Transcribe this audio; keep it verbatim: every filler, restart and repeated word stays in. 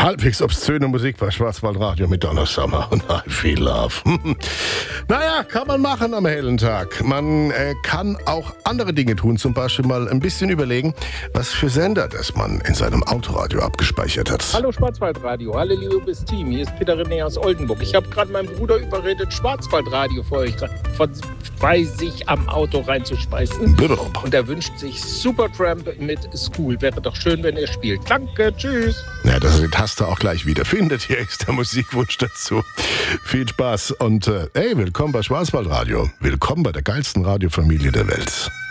halbwegs obszöne Musik bei Schwarzwaldradio mit Donna Summer und I Feel Love. Naja, kann man machen am hellen Tag. Man äh, kann auch andere Dinge tun, zum Beispiel mal ein bisschen überlegen, was für Sender das man in seinem Autoradio abgespeichert hat. Hallo Schwarzwaldradio, hallo liebes Team, hier ist Peter René aus Oldenburg. Ich habe gerade meinen Bruder überredet, Schwarzwaldradio für euch von bei sich am Auto reinzuschmeißen. Und er wünscht sich Supertramp mit School. Wäre doch schön, wenn er spielt. Danke, tschüss. Ja, dass er die Taste auch gleich wieder findet. Hier ist der Musikwunsch dazu. Viel Spaß und äh, hey, willkommen bei Schwarzwaldradio. Willkommen bei der geilsten Radiofamilie der Welt.